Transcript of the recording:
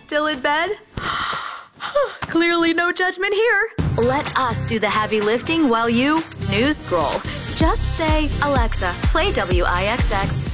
still in bed? Clearly no judgment here. Let us do the heavy lifting while you snooze scroll. Just say, Alexa, play WIXX.